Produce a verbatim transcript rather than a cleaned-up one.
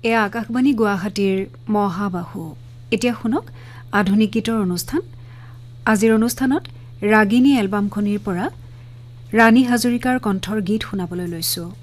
এয়া আকাশবাণী গুৱাহাটীৰ মহাবাহু এতিয়া শুনক আধুনিক গীতৰ অনুষ্ঠান আজিৰ অনুষ্ঠানত ৰাগিনী এলবামখনিৰ পৰা ৰাণী হাজৰিকাৰ কণ্ঠৰ গীত শুনাবলৈ লৈছো